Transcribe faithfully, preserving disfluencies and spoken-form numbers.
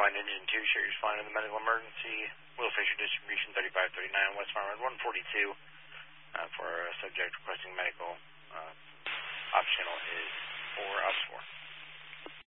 Line Engine two, sure you're responding to the medical emergency. Will Fisher Distribution thirty-five thirty-nine, West Farm Road one forty-two, uh, for a subject requesting medical uh,